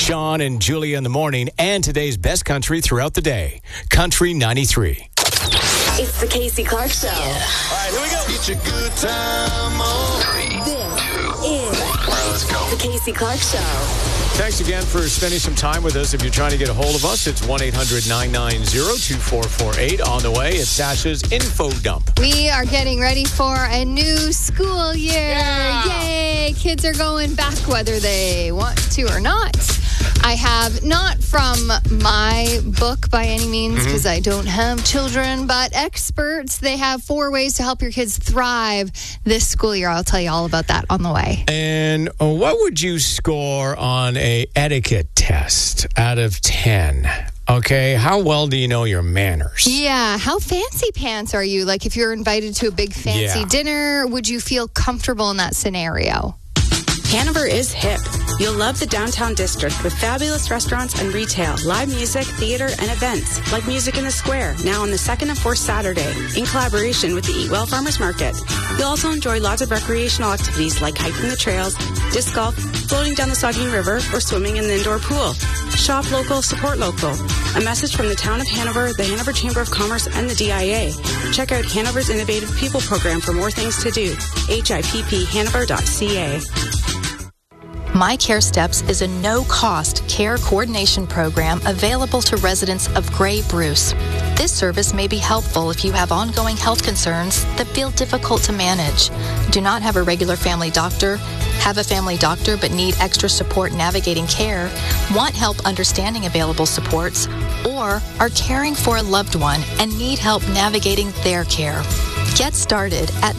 Sean and Julia in the morning, and today's best country throughout the day. Country 93. It's the Casey Clark Show. All right, here we go. Get your good time on. 3, 2, 1. All right, let's go. The Casey Clark Show. Thanks again for spending some time with us. If you're trying to get a hold of us, it's 1-800-990-2448. On the way, it's Sasha's Info Dump. We are getting ready for a new school year. Yeah. Yay! Kids are going back whether they want to or not. I have, not from my book by any means, because I don't have children, but experts, they have 4 ways to help your kids thrive this school year. I'll tell you all about that on the way. And what would you score on a etiquette test out of 10? Okay, how well do you know your manners? Yeah, how fancy pants are you? Like if you're invited to a big fancy dinner, would you feel comfortable in that scenario? Hanover is hip. You'll love the downtown district with fabulous restaurants and retail, live music, theater, and events like Music in the Square, now on the 2nd and 4th Saturday, in collaboration with the Eat Well Farmers Market. You'll also enjoy lots of recreational activities like hiking the trails, disc golf, floating down the Saugeen River, or swimming in the indoor pool. Shop local, support local. A message from the town of Hanover, the Hanover Chamber of Commerce, and the DIA. Check out Hanover's Innovative People Program for more things to do. HIPPHanover.ca. My Care Steps is a no-cost care coordination program available to residents of Grey Bruce. This service may be helpful if you have ongoing health concerns that feel difficult to manage, do not have a regular family doctor, have a family doctor but need extra support navigating care, want help understanding available supports, or are caring for a loved one and need help navigating their care. Get started at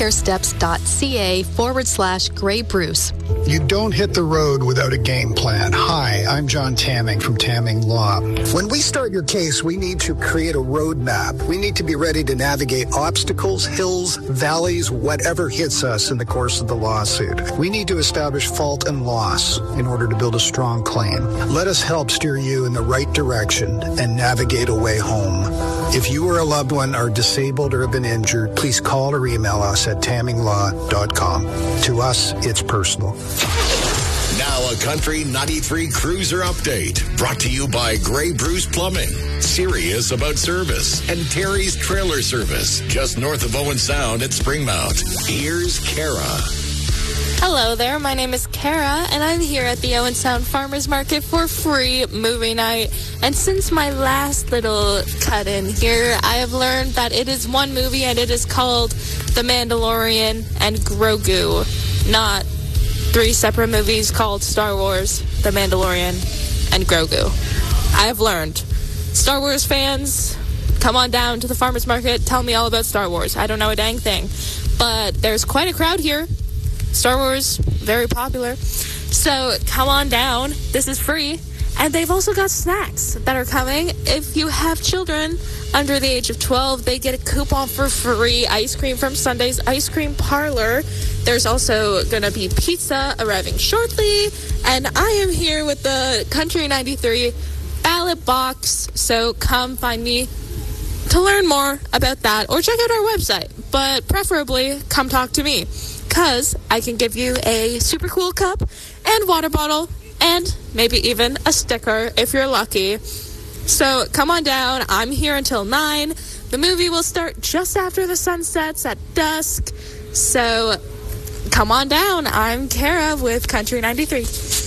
mycaresteps.ca/Grey Bruce. You don't hit the road without a game plan. Hi, I'm John Tamming from Tamming Law. When we start your case, we need to create a roadmap. We need to be ready to navigate obstacles, hills, valleys, whatever hits us in the course of the lawsuit. We need to establish fault and loss in order to build a strong claim. Let us help steer you in the right direction and navigate a way home. If you or a loved one are disabled or have been injured, please call or email us at tamminglaw.com. To us, it's personal. Now a Country 93 Cruiser Update, brought to you by Grey Bruce Plumbing, serious about service, and Terry's Trailer Service, just north of Owen Sound at Springmount. Here's Kara. Hello there, my name is Kara, and I'm here at the Owen Sound Farmers Market for free movie night. And since my last little cut-in here, I have learned that it is one movie, and it is called The Mandalorian and Grogu, not 3 separate movies called Star Wars, The Mandalorian, and Grogu. I have learned. Star Wars fans, come on down to the farmers market, tell me all about Star Wars. I don't know a dang thing. But there's quite a crowd here. Star Wars, very popular. So come on down. This is free. And they've also got snacks that are coming. If you have children under the age of 12, they get a coupon for free ice cream from Sunday's Ice Cream Parlor. There's also going to be pizza arriving shortly. And I am here with the Country 93 ballot box. So come find me to learn more about that, or check out our website. But preferably, come talk to me, because I can give you a super cool cup and water bottle and maybe even a sticker if you're lucky. So come on down. I'm here until 9. The movie will start just after the sun sets at dusk. So come on down. I'm Kara with Country 93.